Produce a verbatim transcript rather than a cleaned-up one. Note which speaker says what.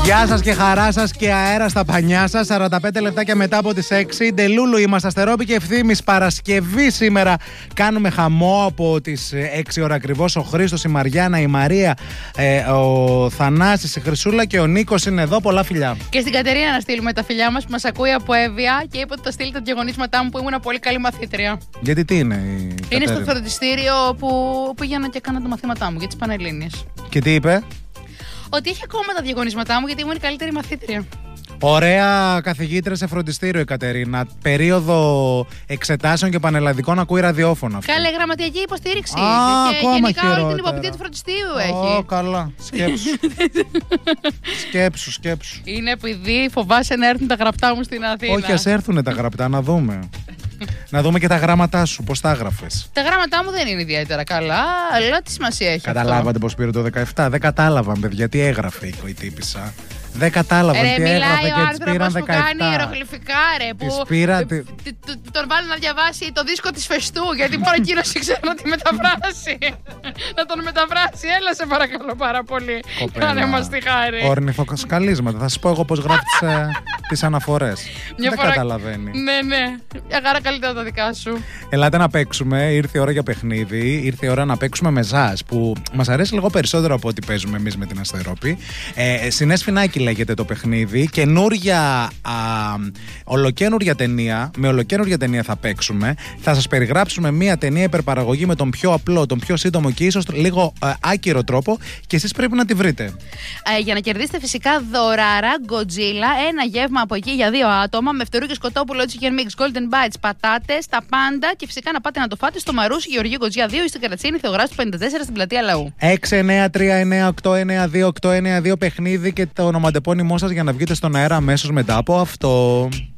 Speaker 1: Γεια σας και χαρά σας και αέρα στα πανιά σας. σαράντα πέντε λεπτάκια μετά από τις έξι. Ντελούλου είμαστε, Αστερόπη και Ευθύμης. Παρασκευή σήμερα. Κάνουμε χαμό από τις έξι ώρα ακριβώς. Ο Χρήστος, η Μαριάννα, η Μαρία, ε, ο Θανάσης, η Χρυσούλα και ο Νίκος είναι εδώ. Πολλά φιλιά.
Speaker 2: Και στην Κατερίνα να στείλουμε τα φιλιά μας που μας ακούει από Εύβοια και είπε ότι θα στείλει τα διαγωνίσματά μου που ήμουν πολύ καλή μαθήτρια.
Speaker 1: Γιατί τι είναι η
Speaker 2: Είναι
Speaker 1: Κατερίνα?
Speaker 2: στο φροντιστήριο που πήγαινα και έκανα τα μαθήματά μου για τις Πανελλήνιες.
Speaker 1: Και τι είπε?
Speaker 2: Ότι έχει ακόμα τα διαγωνίσματά μου γιατί ήμουν η καλύτερη μαθήτρια.
Speaker 1: Ωραία καθηγήτρια σε φροντιστήριο η Κατερίνα. Περίοδο εξετάσεων και πανελλαδικών ακούει ραδιόφωνο αυτή.
Speaker 2: Καλή γραμματιακή υποστήριξη.
Speaker 1: Α,
Speaker 2: και
Speaker 1: ακόμα
Speaker 2: γενικά όλη την
Speaker 1: χειρότερα.
Speaker 2: υποπτία του φροντιστήριου
Speaker 1: Ω,
Speaker 2: έχει.
Speaker 1: καλά. Σκέψου. σκέψου, σκέψου.
Speaker 2: Είναι επειδή φοβάσαι να έρθουν τα γραπτά μου στην Αθήνα.
Speaker 1: Όχι, ας έρθουνε τα γραπτά, να δούμε. Να δούμε και τα γράμματά σου, πώς τα έγραφες.
Speaker 2: Τα γράμματά μου δεν είναι ιδιαίτερα καλά, αλλά τι σημασία έχει.
Speaker 1: Καταλάβατε πώς πήρε το δεκαεπτά? Δεν κατάλαβαν, παιδιά, τι έγραφε η τύπισσα. Δεν κατάλαβαν
Speaker 2: Ρε,
Speaker 1: τι
Speaker 2: μιλάει
Speaker 1: έγραφε
Speaker 2: ο
Speaker 1: και της
Speaker 2: άνθρωπος
Speaker 1: πήραν
Speaker 2: που
Speaker 1: δεκαεπτά.
Speaker 2: κάνει ιερογλυφικά, ρε. Που
Speaker 1: Της πήρα
Speaker 2: ε,
Speaker 1: τη-
Speaker 2: τ- τ- τον βάλει να διαβάσει το δίσκο της Φεστού, γιατί μόνο εκείνος ήξερε να τη μεταφράσει. Να τον μεταφράσει, έλα σε παρακαλώ πάρα πολύ. Κάνε μας τη χάρη.
Speaker 1: Ορνηθοσκαλίσματα. Θα σας πω εγώ πώς γράφει τις, ε, τις αναφορές.
Speaker 2: Μια
Speaker 1: Δεν
Speaker 2: φορά-
Speaker 1: καταλαβαίνει.
Speaker 2: Ναι, ναι. Μια χαρά καλύτερα τα δικά σου.
Speaker 1: Ελάτε να παίξουμε. Ήρθε η ώρα για παιχνίδι. Ήρθε η ώρα να παίξουμε με ζάς, που μας αρέσει λίγο περισσότερο από ό,τι παίζουμε εμείς με την Αστερόπη. Ε, Συνές Φινάκη λέγεται το παιχνίδι. Καινούρια, α, ολοκαίνούρια ταινία. Με ολοκαίνούρια ταινία θα παίξουμε. Θα σας περιγράψουμε μια ταινία υπερπαραγωγή με τον πιο απλό, τον πιο σύντομο και ίσως λίγο ε, άκυρο τρόπο και εσείς πρέπει να τη βρείτε.
Speaker 2: Ε, για να κερδίσετε φυσικά δωράρα Godzilla, ένα γεύμα από εκεί για δύο άτομα με φτερούγες κοτόπουλο, chicken mix, golden bites, πατάτες, τα πάντα και φυσικά να πάτε να το φάτε στο Μαρούσι Γεωργίου Γκοτζιά δύο ή στην Καρατσίνη Θεογράσου πενήντα τέσσερα στην πλατεία Λαού.
Speaker 1: έξι εννιά τρία εννιά οκτώ εννιά δύο οκτώ εννιά δύο παιχνίδι και το ονοματεπώνυμό σας για να βγείτε στον αέρα αμέσως μετά από αυτό.